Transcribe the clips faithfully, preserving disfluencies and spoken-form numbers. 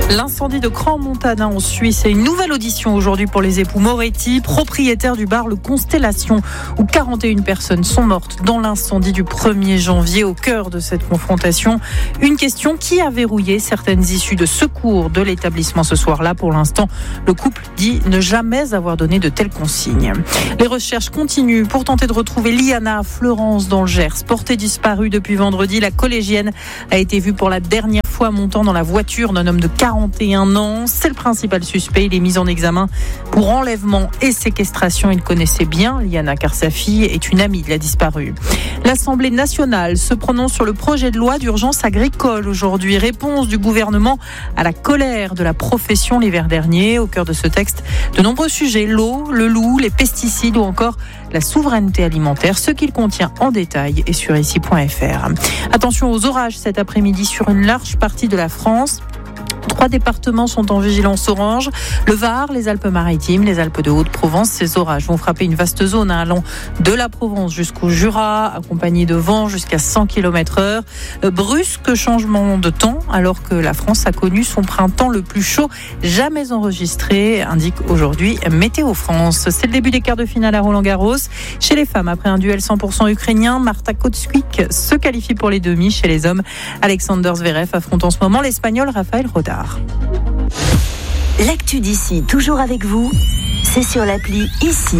L'incendie de Crans-Montana en Suisse et une nouvelle audition aujourd'hui pour les époux Moretti, propriétaires du bar Le Constellation, où quarante et une personnes sont mortes dans l'incendie du premier janvier. Au cœur de cette confrontation, une question qui a verrouillé certaines issues de secours de l'établissement ce soir-là. Pour l'instant, le couple dit ne jamais avoir donné de telles consignes. Les recherches continuent pour tenter de retrouver Liana à Fleurance dans le Gers. Portée disparue depuis vendredi, la collégienne a été vue pour la dernière fois montant dans la voiture d'un homme de quarante et un ans. C'est le principal suspect. Il est mis en examen pour enlèvement et séquestration. Il connaissait bien Liana car sa fille est une amie de la disparue. L'Assemblée nationale se prononce sur le projet de loi d'urgence agricole aujourd'hui. Réponse du gouvernement à la colère de la profession l'hiver dernier. Au cœur de ce texte, de nombreux sujets, l'eau, le loup, les pesticides ou encore la souveraineté alimentaire. Ce qu'il contient en détail est sur ici point f r. Attention aux orages cet après-midi sur une large partie de la France. Trois départements sont en vigilance orange. Le Var, les Alpes-Maritimes, les Alpes de Haute-Provence. Ces orages vont frapper une vaste zone hein, allant de la Provence jusqu'au Jura, accompagnés de vents jusqu'à cent kilomètres heure. Brusque changement de temps alors que la France a connu son printemps le plus chaud jamais enregistré, indique aujourd'hui Météo France. C'est le début des quarts de finale à Roland-Garros. Chez les femmes, après un duel cent pour cent ukrainien, Marta Kotswik se qualifie pour les demi. Chez les hommes, Alexander Zverev affronte en ce moment l'Espagnol Rafael Rodar. L'actu d'ici, toujours avec vous, c'est sur l'appli Ici.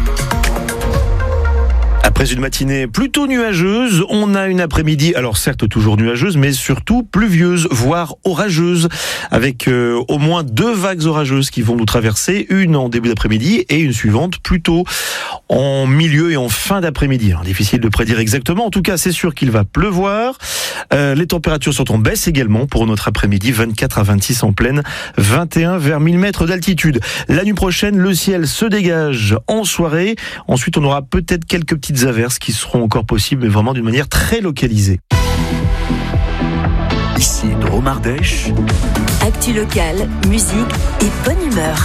Après une matinée plutôt nuageuse, on a une après-midi, alors certes toujours nuageuse, mais surtout pluvieuse, voire orageuse, avec euh, au moins deux vagues orageuses qui vont nous traverser, une en début d'après-midi et une suivante plutôt en milieu et en fin d'après-midi. Alors, difficile de prédire exactement, en tout cas c'est sûr qu'il va pleuvoir. Euh, les températures sont en baisse également pour notre après-midi, vingt-quatre à vingt-six en pleine, vingt et un vers mille mètres d'altitude. La nuit prochaine, le ciel se dégage en soirée. Ensuite, on aura peut-être quelques petites averses qui seront encore possibles, mais vraiment d'une manière très localisée. Ici Dromardèche. Actu locale, musique et bonne humeur.